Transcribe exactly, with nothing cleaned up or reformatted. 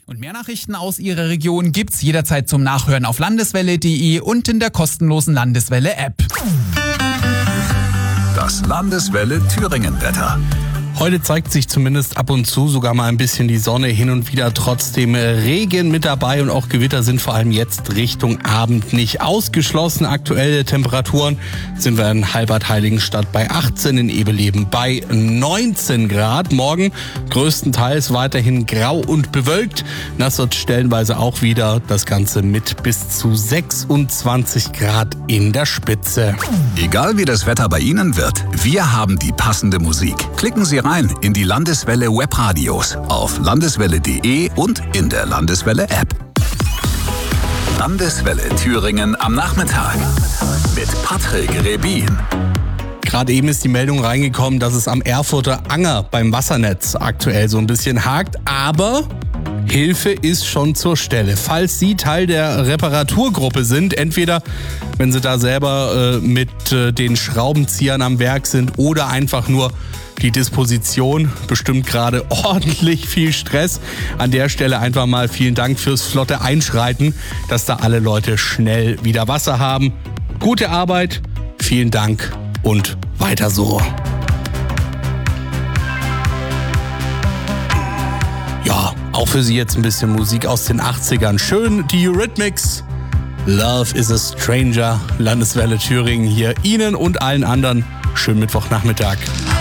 Und mehr Nachrichten aus Ihrer Region gibt's jederzeit zum Nachhören auf landeswelle punkt de und in der kostenlosen Landeswelle-App. Das Landeswelle Thüringen-Wetter. Heute zeigt sich zumindest ab und zu sogar mal ein bisschen die Sonne, hin und wieder trotzdem Regen mit dabei und auch Gewitter sind vor allem jetzt Richtung Abend nicht ausgeschlossen. Aktuelle Temperaturen sind wir in Halbert-Heiligenstadt bei achtzehn, in Ebeleben bei neunzehn Grad. Morgen größtenteils weiterhin grau und bewölkt. Das wird stellenweise auch wieder, das Ganze mit bis zu sechsundzwanzig Grad in der Spitze. Egal wie das Wetter bei Ihnen wird, wir haben die passende Musik. Klicken Sie rein in die Landeswelle Webradios auf landeswelle punkt de und in der Landeswelle-App. Landeswelle Thüringen am Nachmittag mit Patrick Rebin. Gerade eben ist die Meldung reingekommen, dass es am Erfurter Anger beim Wassernetz aktuell so ein bisschen hakt, aber Hilfe ist schon zur Stelle. Falls Sie Teil der Reparaturgruppe sind, entweder wenn Sie da selber äh, mit äh, den Schraubenziehern am Werk sind oder einfach nur die Disposition, bestimmt gerade ordentlich viel Stress. An der Stelle einfach mal vielen Dank fürs flotte Einschreiten, dass da alle Leute schnell wieder Wasser haben. Gute Arbeit, vielen Dank und weiter so. Ja, auch für Sie jetzt ein bisschen Musik aus den achtzigern. Schön die Eurythmics. Love is a Stranger. Landeswelle Thüringen hier Ihnen und allen anderen schönen Mittwochnachmittag.